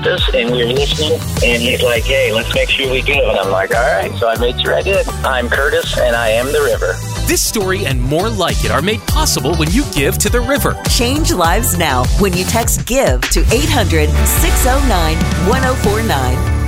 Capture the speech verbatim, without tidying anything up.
this, and we were listening, and he's like, hey, let's make sure we give. And I'm like, all right. So I made sure I did. I'm Curtis, and I am the river. This story and more like it are made possible when you give to the river. Change lives now when you text GIVE to eight hundred, six oh nine, one oh four nine.